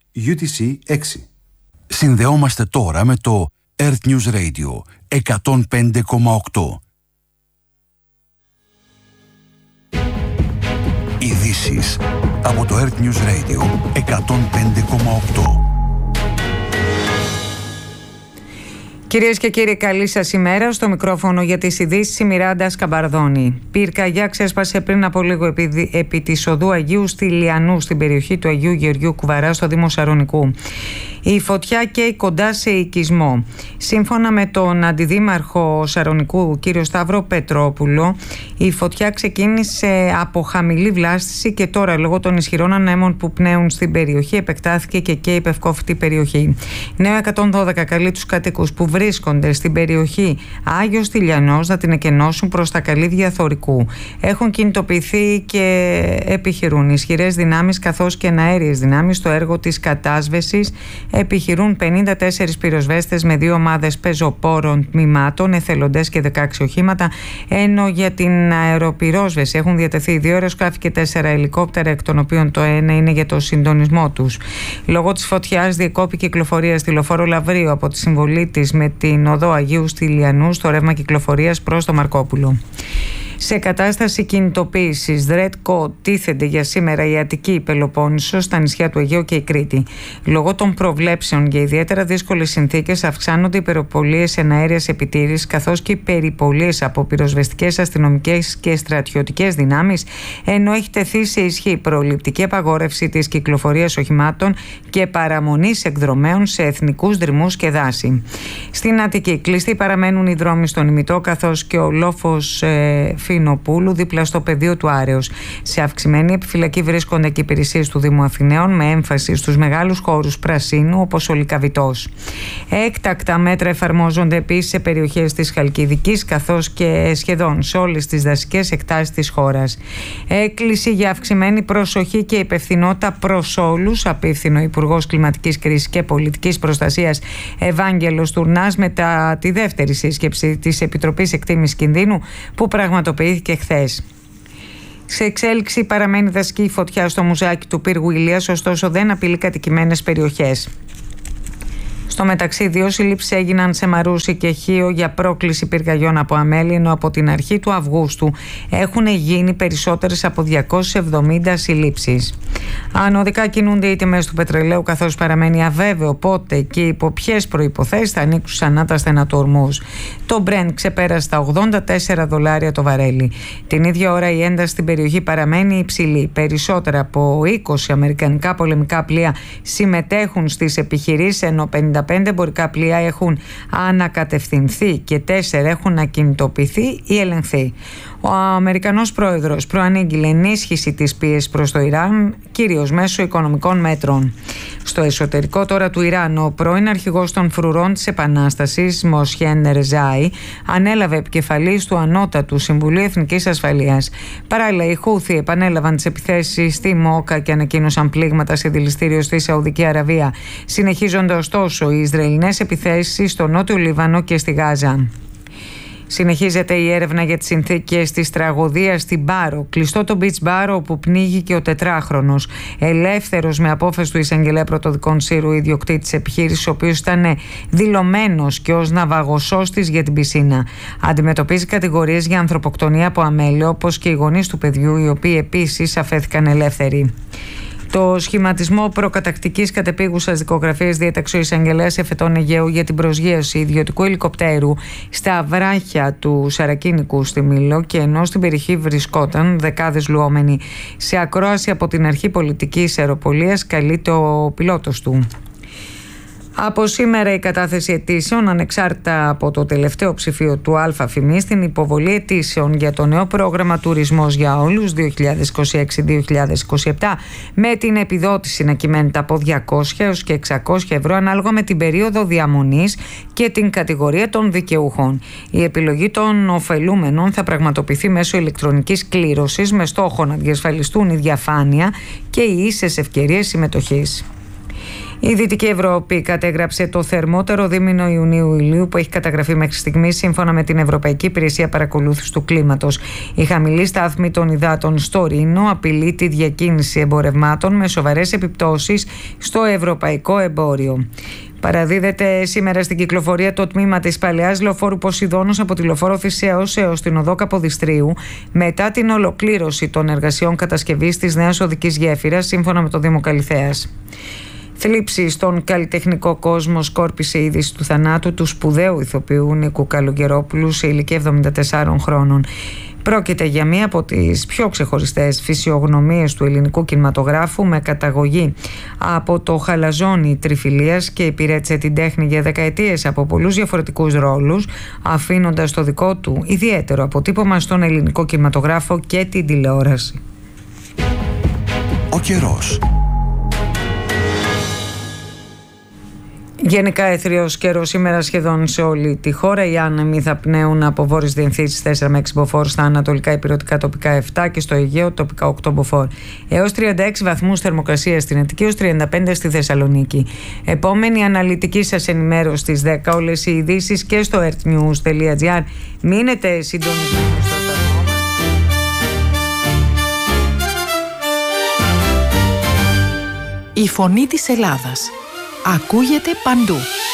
UTC 6. Συνδεόμαστε τώρα με το Earth News Radio 105,8. Ειδήσεις από το Earth News Radio 105,8. Κυρίες και κύριοι, καλή σας ημέρα. Στο μικρόφωνο για τις ειδήσεις η Μιράντα Σκαμπαρδόνη. Πυρκαγιά ξέσπασε πριν από λίγο επί της οδού Αγίου Στυλιανού στην περιοχή του Αγίου Γεωργίου Κουβαρά στο Δήμο Σαρονικού. Η φωτιά καίει κοντά σε οικισμό. Σύμφωνα με τον Αντιδήμαρχο Σαρονικού κ. Σταύρο Πετρόπουλο, η φωτιά ξεκίνησε από χαμηλή βλάστηση και τώρα λόγω των ισχυρών ανέμων που πνέουν στην περιοχή επεκτάθηκε και καίει υπευκόφυτη περιοχή. Νέο 112 καλεί τους κατοίκους που βρίσκονται στην περιοχή Άγιος Στυλιανός να την εκενώσουν προς τα καλύδια Θωρικού. Έχουν κινητοποιηθεί και επιχειρούν ισχυρές δυνάμεις καθώς και εναέριες δυνάμεις στο έργο της κατάσβεσης. Επιχειρούν 54 πυροσβέστες με 2 ομάδες πεζοπόρων τμήματων, εθελοντές και 16 οχήματα, ενώ για την αεροπυρόσβεση έχουν διατεθεί 2 αεροσκάφη και 4 ελικόπτερα, εκ των οποίων το ένα είναι για το συντονισμό τους. Λόγω της φωτιάς διεκόπη κυκλοφορία στη λεωφόρο Λαβρίου από τη συμβολή της με την οδό Αγίου Στυλιανού στο ρεύμα κυκλοφορίας προς το Μαρκόπουλο. Σε κατάσταση κινητοποίησης ΔΡΕΤΚΟ τίθενται για σήμερα η Αττική, η Πελοπόννησος, τα νησιά του Αιγαίου και η Κρήτη. Λόγω των προβλέψεων για ιδιαίτερα δύσκολες συνθήκες αυξάνονται οι υπεροπολίες εναέριας επιτήρησης καθώς και οι περιπολίες από πυροσβεστικές, αστυνομικές και στρατιωτικές δυνάμεις, ενώ έχει τεθεί σε ισχύ προληπτική απαγόρευση της κυκλοφορίας οχημάτων και παραμονής εκδρομέων σε εθνικούς δρυμούς και δάση. Στην Αττική κλειστοί παραμένουν οι δρόμοι στον Ημιτό καθώς και ο λόφος Φινοπούλου δίπλα στο πεδίο του Άρεως. Σε αυξημένη επιφυλακή βρίσκονται και υπηρεσίες του Δήμου Αθηναίων με έμφαση στους μεγάλους χώρους πρασίνου όπως ο Λυκαβητός. Έκτακτα μέτρα εφαρμόζονται επίσης σε περιοχές της Χαλκιδικής καθώς και σχεδόν σε όλες τις δασικές εκτάσεις της χώρας. Έκκληση για αυξημένη προσοχή και υπευθυνότητα προς όλους, απίφθηνο ο Υπουργός Κλιματικής Κρίσης και Πολιτικής Προστασίας Ευάγγελος Τουρνάς μετά τη δεύτερη σύσκεψη της Επιτροπής Εκτίμησης Κινδύνου που πραγματοποιήθηκε χθες. Σε εξέλιξη παραμένει δασική φωτιά στο μουζάκι του πύργου Ηλίας, ωστόσο δεν απειλεί κατοικημένες περιοχές. Στο μεταξύ, 2 συλλήψεις έγιναν σε Μαρούσι και Χίο για πρόκληση πυρκαγιών από αμέλη, ενώ από την αρχή του Αυγούστου έχουν γίνει περισσότερες από 270 συλλήψεις. Ανωδικά κινούνται οι τιμές του πετρελαίου, καθώς παραμένει αβέβαιο πότε και υπό ποιες προϋποθέσεις θα ανοίξουν ξανά τα στενά του ορμούς. Το Brent ξεπέρασε τα $84 το βαρέλι. Την ίδια ώρα η ένταση στην περιοχή παραμένει υψηλή. Περισσότερα από 20 αμερικανικά πολεμικά πλοία συμμετέχουν στις επιχειρήσεις, ενώ 55 εμπορικά πλοία έχουν ανακατευθυνθεί και 4 έχουν ακινητοποιηθεί ή ελεγχθεί. Ο Αμερικανός πρόεδρος προανήγγειλε ενίσχυση της πίεσης προς το Ιράν, κυρίως μέσω οικονομικών μέτρων. Στο εσωτερικό τώρα του Ιράν, ο πρώην αρχηγός των φρουρών της Επανάστασης, Μοσχέν Ρεζάι, ανέλαβε επικεφαλής του Ανώτατου Συμβουλίου Εθνικής Ασφαλείας. Παράλληλα, οι Χούθι επανέλαβαν τις επιθέσεις στη Μόκα και ανακοίνωσαν πλήγματα σε δηληστήριο στη Σαουδική Αραβία. Συνεχίζονται ωστόσο οι Ισραηλινές επιθέσεις στο Νότιο Λίβανο και στη Γάζα. Συνεχίζεται η έρευνα για τις συνθήκες της τραγωδίας στην Πάρο. Κλειστό το beach bar όπου πνίγηκε ο 4χρονος. Ελεύθερος με απόφαση του εισαγγελέα πρωτοδικών Σύρου ιδιοκτήτης της επιχείρησης, ο οποίος ήταν δηλωμένος και ως ναυαγοσώστης για την πισίνα. Αντιμετωπίζει κατηγορίες για ανθρωποκτονία από αμέλεια, όπως και οι γονείς του παιδιού, οι οποίοι επίσης αφέθηκαν ελεύθεροι. Το σχηματισμό προκατακτικής κατεπίγουσας δικογραφίας διέταξε ο εισαγγελέας Εφετών Αιγαίου για την προσγείωση ιδιωτικού ελικοπτέρου στα βράχια του Σαρακίνικου στη Μήλο, και ενώ στην περιοχή βρισκόταν δεκάδες λουόμενοι. Σε ακρόαση από την αρχή πολιτικής αεροπολίας καλείται ο πιλότος του. Από σήμερα η κατάθεση αιτήσεων, ανεξάρτητα από το τελευταίο ψηφίο του ΑΦΑ, στην υποβολή αιτήσεων για το νέο πρόγραμμα Τουρισμός για Όλους 2026-2027, με την επιδότηση να κυμαίνεται από 200 έως και 600 ευρώ ανάλογα με την περίοδο διαμονής και την κατηγορία των δικαιούχων. Η επιλογή των ωφελούμενων θα πραγματοποιηθεί μέσω ηλεκτρονικής κλήρωσης με στόχο να διασφαλιστούν η διαφάνεια και οι ίσες ευκαιρίες συμμετοχής. Η Δυτική Ευρώπη κατέγραψε το θερμότερο δίμηνο Ιουνίου-Ιουλίου που έχει καταγραφεί μέχρι στιγμής, σύμφωνα με την Ευρωπαϊκή Υπηρεσία Παρακολούθησης του Κλίματος. Η χαμηλή στάθμη των υδάτων στο Ρήνο απειλεί τη διακίνηση εμπορευμάτων με σοβαρές επιπτώσεις στο ευρωπαϊκό εμπόριο. Παραδίδεται σήμερα στην κυκλοφορία το τμήμα της παλαιάς λεωφόρου Ποσειδώνος από τη λεωφόρο Θησέως έως την οδό Καποδιστρίου, μετά την ολοκλήρωση των εργασιών κατασκευής της νέας οδικής γέφυρας, σύμφωνα με το Δήμο Καλιθέας. Θλίψη στον καλλιτεχνικό κόσμο σκόρπισε η είδηση του θανάτου του σπουδαίου ηθοποιού Νίκου Καλογερόπουλου σε ηλικία 74 χρόνων. Πρόκειται για μία από τις πιο ξεχωριστές φυσιογνωμίες του ελληνικού κινηματογράφου, με καταγωγή από το χαλαζόνι Τριφυλίας, και υπηρέτησε την τέχνη για δεκαετίες από πολλούς διαφορετικούς ρόλους, αφήνοντας το δικό του ιδιαίτερο αποτύπωμα στον ελληνικό κινηματογράφο και την τηλεόραση. Ο καιρός. Γενικά αιθριος καιρός σήμερα σχεδόν σε όλη τη χώρα. Οι άνεμοι θα πνέουν από βόρειες διευθύνσεις 4 με 6 μποφόρ, στα ανατολικά υπηρετικά τοπικά 7 και στο Αιγαίο τοπικά 8 μποφόρ. Έως 36 βαθμούς θερμοκρασία στην Αττική, έως 35 στη Θεσσαλονίκη. Επόμενη αναλυτική σας ενημέρωση στις 10. Όλες οι ειδήσεις και στο earthnews.gr. Μείνετε συντονισμένοι στο σταθμό. Η φωνή της Ελλάδας ακούγεται παντού.